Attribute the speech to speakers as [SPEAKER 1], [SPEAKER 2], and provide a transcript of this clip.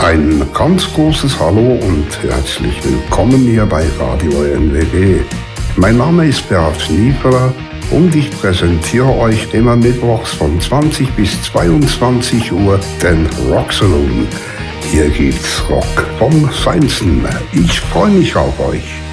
[SPEAKER 1] Ein ganz großes Hallo und herzlich willkommen hier bei Radio NWG. Mein Name ist Bert Schniefer und ich präsentiere euch immer mittwochs von 20 bis 22 Uhr den Rock Saloon. Hier gibt's Rock vom Feinsten. Ich freue mich auf euch.